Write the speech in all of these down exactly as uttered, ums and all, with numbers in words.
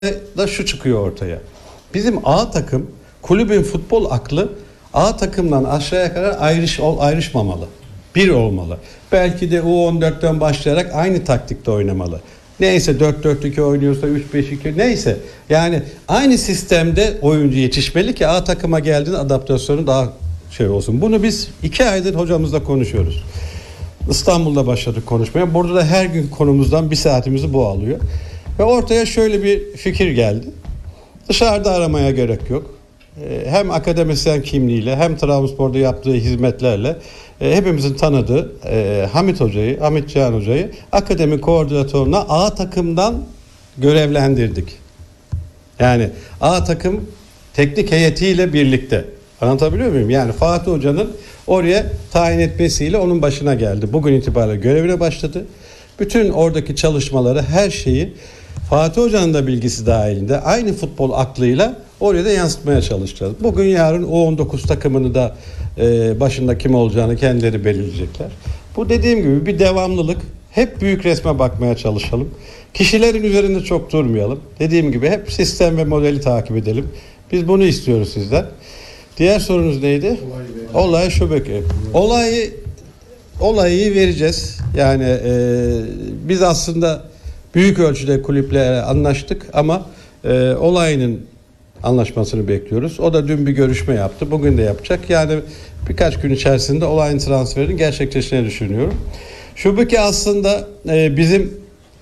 da şu çıkıyor ortaya. Bizim A takım, kulübün futbol aklı A takımdan aşağıya kadar ayrış, ayrışmamalı. Bir olmalı. Belki de U on dörtten başlayarak aynı taktikte oynamalı. Neyse dört dört iki oynuyorsa üç beş iki neyse. Yani aynı sistemde oyuncu yetişmeli ki A takıma geldiğinde adaptasyonu daha şey olsun. Bunu biz iki aydır hocamızla konuşuyoruz. İstanbul'da başladık konuşmaya. Burada da her gün konumuzdan bir saatimizi bu alıyor. Ve ortaya şöyle bir fikir geldi. Dışarıda aramaya gerek yok. Hem akademisyen kimliğiyle hem Trabzonspor'da yaptığı hizmetlerle hepimizin tanıdığı Hamit Hoca'yı, Hamit Cihan Hoca'yı akademi koordinatörüne A takımdan görevlendirdik. Yani A takım teknik heyetiyle birlikte. Anlatabiliyor muyum? Yani Fatih Hoca'nın oraya tayin etmesiyle onun başına geldi. Bugün itibariyle görevine başladı. Bütün oradaki çalışmaları, her şeyi Fatih Hoca'nın da bilgisi dahilinde aynı futbol aklıyla oraya da yansıtmaya çalışacağız. Bugün yarın U on dokuz takımını da e, başında kim olacağını kendileri belirleyecekler. Bu dediğim gibi bir devamlılık. Hep büyük resme bakmaya çalışalım. Kişilerin üzerinde çok durmayalım. Dediğim gibi hep sistem ve modeli takip edelim. Biz bunu istiyoruz sizden. Diğer sorunuz neydi? Olay, Olay şubeke. Olayı olayı vereceğiz. Yani e, biz aslında büyük ölçüde kulüple anlaştık ama e, olayının anlaşmasını bekliyoruz. O da dün bir görüşme yaptı. Bugün de yapacak. Yani birkaç gün içerisinde olayın transferini gerçekleşeceğini düşünüyorum. Şubeke aslında e, bizim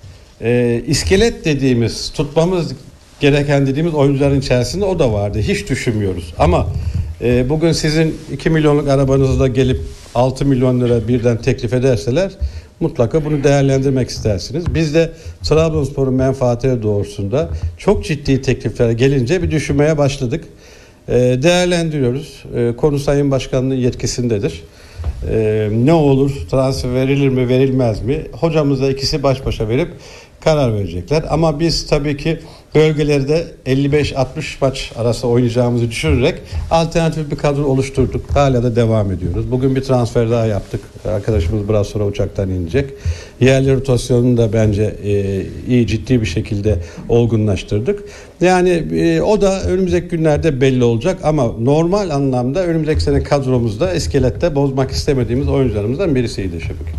e, iskelet dediğimiz, tutmamız gereken dediğimiz oyuncuların içerisinde o da vardı. Hiç düşünmüyoruz. Ama e, bugün sizin iki milyonluk arabanızla gelip altı milyon lira birden teklif ederseler mutlaka bunu değerlendirmek istersiniz. Biz de Trabzonspor'un menfaatleri doğrusunda çok ciddi teklifler gelince bir düşünmeye başladık. E, değerlendiriyoruz. E, konu Sayın Başkan'ın yetkisindedir. E, ne olur, transfer verilir mi verilmez mi? Hocamızla ikisi baş başa verip karar verecekler. Ama biz tabii ki bölgelerde elli beş altmış maç arası oynayacağımızı düşünerek alternatif bir kadro oluşturduk. Hala da devam ediyoruz. Bugün bir transfer daha yaptık. Arkadaşımız biraz sonra uçaktan inecek. Yerli rotasyonunu da bence e, iyi ciddi bir şekilde olgunlaştırdık. Yani e, o da önümüzdeki günlerde belli olacak ama normal anlamda önümüzdeki sene kadromuzda iskelette bozmak istemediğimiz oyuncularımızdan birisiydi Şefik.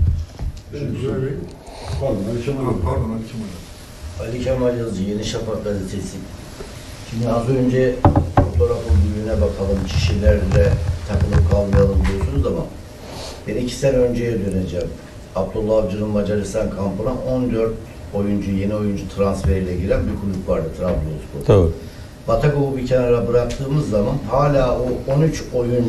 Pardon, Ali Kemal. Pardon, Ali Kemal. Ali Kemal Yazıcı, Yeni Şafak gazetesi. Şimdi az önce fotoğrafın büyüğüne bakalım, kişilerle takılıp kalmayalım diyorsunuz ama ben iki sene önceye döneceğim. Abdullah Avcı'nın Macaristan kampına on dört oyuncu, yeni oyuncu transferiyle giren bir kulüp vardı, Trabzonspor. Doğru. Batakov'u bir kenara bıraktığımız zaman hala o on üç oyuncu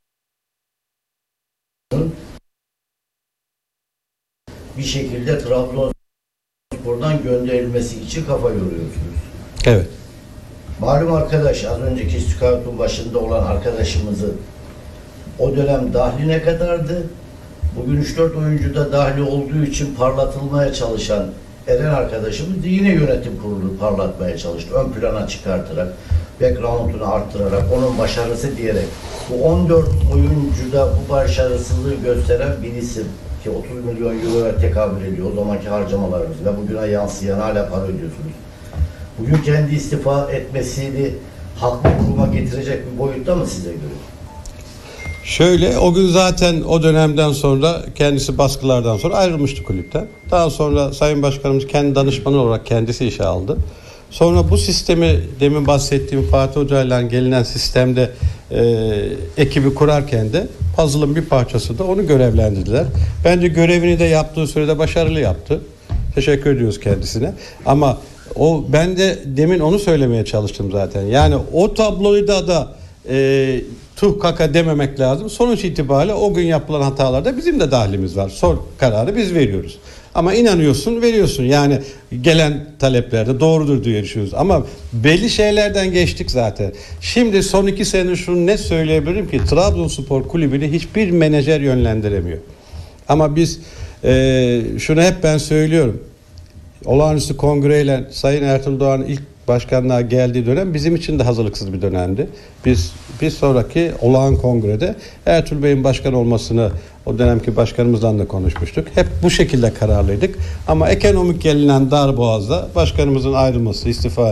bir şekilde Trabzonspor'dan gönderilmesi için kafa yoruyorsunuz. Evet. Malum arkadaş, az önceki scout'un başında olan arkadaşımızı o dönem dahli ne kadardı? Bugün üç dört oyuncu da dahli olduğu için parlatılmaya çalışan Eren arkadaşımız yine yönetim kurulu parlatmaya çalıştı. Ön plana çıkartarak, background'unu arttırarak, onun başarısı diyerek. Bu on dört oyuncuda bu başarısızlığı gösteren bir isim ki otuz milyon euroya tekabül ediyor o zamanki harcamalarımız ve bugüne yansıyan hala para ödüyorsunuz. Bugün kendi istifa etmesini haklı kuruma getirecek bir boyutta mı size göre? Şöyle, o gün zaten o dönemden sonra kendisi baskılardan sonra ayrılmıştı kulüpten. Daha sonra Sayın Başkanımız kendi danışmanı olarak kendisi işe aldı. Sonra bu sistemi demin bahsettiğim Fatih Hoca ile gelinen sistemde e, ekibi kurarken de puzzle'ın bir parçası da onu görevlendirdiler. Bence görevini de yaptığı sürede başarılı yaptı. Teşekkür ediyoruz kendisine. Ama o ben de demin onu söylemeye çalıştım zaten. Yani o tabloyu da da e, tuh kaka dememek lazım. Sonuç itibariyle o gün yapılan hatalarda bizim de dahlimiz var. Son kararı biz veriyoruz. Ama inanıyorsun, veriyorsun. Yani gelen taleplerde doğrudur diye düşünüyoruz. Ama belli şeylerden geçtik zaten. Şimdi son iki sene şunu ne söyleyebilirim ki Trabzonspor kulübünü hiçbir menajer yönlendiremiyor. Ama biz e, şunu hep ben söylüyorum. Olağanüstü kongreyle Sayın Ertuğrul Doğan'ın ilk başkanlığa geldiği dönem bizim için de hazırlıksız bir dönemdi. Biz bir sonraki olağan kongrede Ertuğrul Bey'in başkan olmasını o dönemki başkanımızdan da konuşmuştuk. Hep bu şekilde kararlıydık. Ama ekonomik gelinen darboğazda başkanımızın ayrılması, istifa